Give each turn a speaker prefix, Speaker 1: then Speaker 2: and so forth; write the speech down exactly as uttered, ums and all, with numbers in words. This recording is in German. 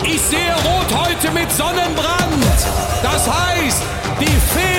Speaker 1: Ich sehe Rot heute mit Sonnenbrand. Das heißt, die Fee